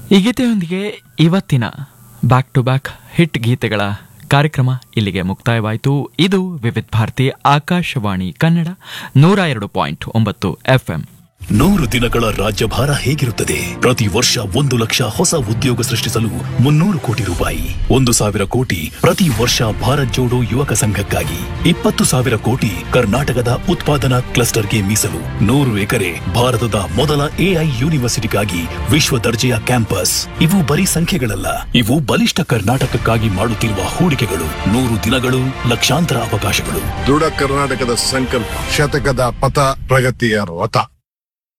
ಈ ಗೀತೆಯೊಂದಿಗೆ ಇವತ್ತಿನ back to back hit ಗೀತೆಗಳ ಕಾರ್ಯಕ್ರಮ ಇಲ್ಲಿಗೆ ಮುಕ್ತಾಯವಾಯಿತು. ಇದು ವಿವಿಧ ಭಾರತಿ ಆಕಾಶವಾಣಿ ಕನ್ನಡ 102.9 FM. 100 ದಿನಗಳ ರಾಜ್ಯಭಾರ ಹೇಗಿರುತ್ತದೆ? ಪ್ರತಿ ವರ್ಷ 1 ಲಕ್ಷ ಹೊಸ ಉದ್ಯೋಗ ಸೃಷ್ಟಿಸಲು 300 ಕೋಟಿ ರೂಪಾಯಿ, 1,000 ಕೋಟಿ ಪ್ರತಿ ವರ್ಷ ಭಾರತ್ ಜೋಡೋ ಯುವಕ ಸಂಘಕ್ಕಾಗಿ, 20,000 ಕೋಟಿ ಕರ್ನಾಟಕದ ಉತ್ಪಾದನಾ ಕ್ಲಸ್ಟರ್ಗೆ ಮೀಸಲು, 100 ಎಕರೆ ಭಾರತದ ಮೊದಲ AI ಯೂನಿವರ್ಸಿಟಿಗಾಗಿ ವಿಶ್ವ ದರ್ಜೆಯ ಕ್ಯಾಂಪಸ್. ಇವು ಬರೀ ಸಂಖ್ಯೆಗಳಲ್ಲ, ಇವು ಬಲಿಷ್ಠ ಕರ್ನಾಟಕಕ್ಕಾಗಿ ಮಾಡುತ್ತಿರುವ ಹೂಡಿಕೆಗಳು. 100 ದಿನಗಳು, ಲಕ್ಷಾಂತರ ಅವಕಾಶಗಳು. ದೃಢ ಕರ್ನಾಟಕದ ಸಂಕಲ್ಪ, ಶತಕದ ಪಥ, ಪ್ರಗತಿಯ ರಥ.